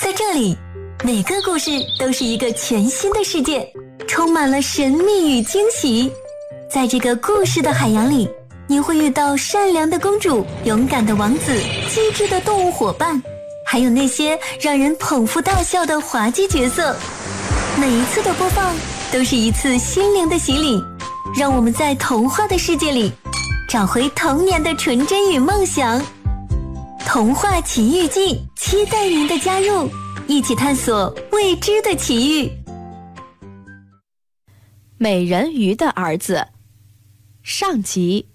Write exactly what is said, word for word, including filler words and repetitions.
在这里，每个故事都是一个全新的世界，充满了神秘与惊喜。在这个故事的海洋里，你会遇到善良的公主、勇敢的王子、机智的动物伙伴，还有那些让人捧腹大笑的滑稽角色。每一次的播放都是一次心灵的洗礼，让我们在童话的世界里找回童年的纯真与梦想。童话奇遇记，期待您的加入，一起探索未知的奇遇。 美人鱼的儿子上集。